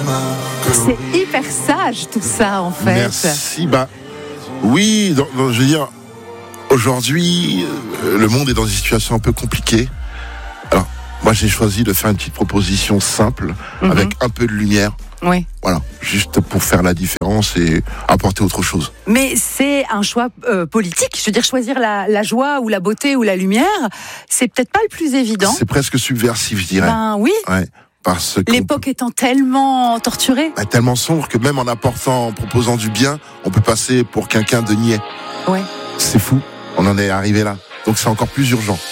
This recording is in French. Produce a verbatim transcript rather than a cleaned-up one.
C'est hyper sage tout ça en fait. Merci. Bah oui, dans, dans, je veux dire, aujourd'hui, euh, le monde est dans une situation un peu compliquée. Alors, moi, j'ai choisi de faire une petite proposition simple, mm-hmm. avec un peu de lumière. Oui. Voilà, juste pour faire la différence et apporter autre chose. Mais c'est un choix euh, politique. Je veux dire, choisir la, la joie ou la beauté ou la lumière, c'est peut-être pas le plus évident. C'est presque subversif, je dirais. Ben oui. Ouais. Parce que l'époque étant tellement torturée, bah, tellement sombre que même en apportant, en proposant du bien, on peut passer pour quelqu'un de niais. Ouais. C'est fou. On en est arrivé là. Donc c'est encore plus urgent.